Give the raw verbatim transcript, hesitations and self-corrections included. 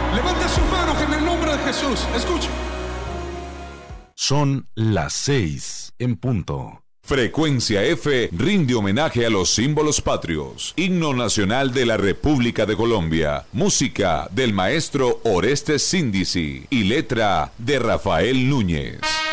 Levante sus manos en el nombre de Jesús. Escuche. Son las seis en punto. Frecuencia F rinde homenaje a los símbolos patrios. Himno nacional de la República de Colombia. Música del maestro Orestes Síndici y letra de Rafael Núñez.